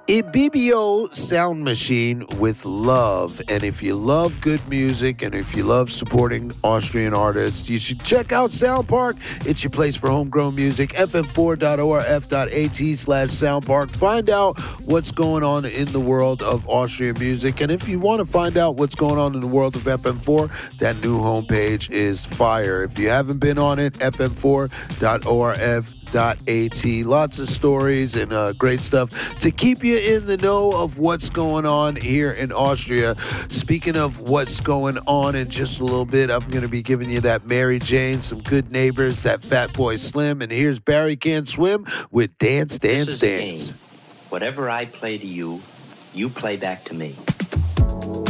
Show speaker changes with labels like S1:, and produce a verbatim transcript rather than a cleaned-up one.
S1: Ibibio Sound Machine with love. And if you love good music and if you love supporting Austrian artists, you should check out Sound Park. It's your place for homegrown music. f m four dot o r f dot a t slash Sound Park. Find out what's going on in the world of Austrian music. And if you want to find out what's going on in the world of F M four, that new homepage is fire. If you haven't been on it, f m four dot o r f dot a t. Lots of stories and uh, great stuff to keep you in the know of what's going on here in Austria. Speaking of what's going on in just a little bit, I'm going to be giving you that Mary Jane, some Good Neighbors, that Fat Boy Slim, and here's Barry Can't Swim with Dance, Dance,
S2: this is
S1: Dance.
S2: A game. Whatever I play to you, you play back to me.